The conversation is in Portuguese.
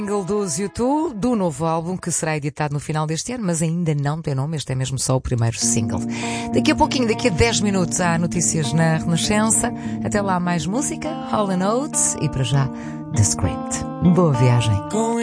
Single dos U2, do novo álbum que será editado no final deste ano, mas ainda não tem nome, este é mesmo só o primeiro single. Daqui a pouquinho, daqui a 10 minutos, há notícias na Renascença. Até lá mais música, Hall & Oates e para já The Script. Boa viagem.